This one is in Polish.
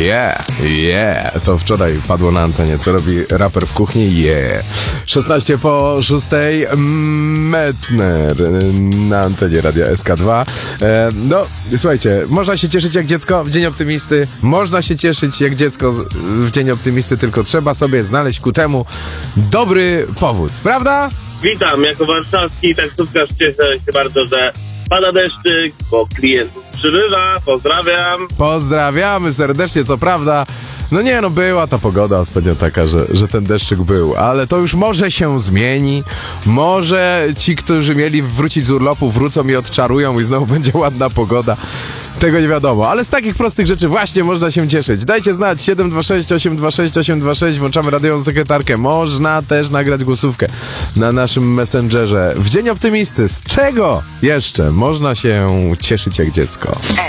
To wczoraj padło na antenie, co robi raper w kuchni, 16 po 6, Metzner na antenie Radia SK2. No, słuchajcie, można się cieszyć jak dziecko w Dzień Optymisty, można się cieszyć jak dziecko w Dzień Optymisty, tylko trzeba sobie znaleźć ku temu dobry powód, prawda? Witam, jako warszawski taksówkarz cieszę się bardzo, że pada deszczyk, bo klientów przybywa. Pozdrawiam. Pozdrawiamy serdecznie, co prawda. Była ta pogoda ostatnio taka, że ten deszczyk był, ale to już może się zmieni. Może ci, którzy mieli wrócić z urlopu, wrócą i odczarują i znowu będzie ładna pogoda. Tego nie wiadomo, ale z takich prostych rzeczy właśnie można się cieszyć. Dajcie znać 726 826 826, włączamy radiową sekretarkę. Można też nagrać głosówkę na naszym Messengerze. W Dzień Optymisty, z czego jeszcze można się cieszyć jak dziecko?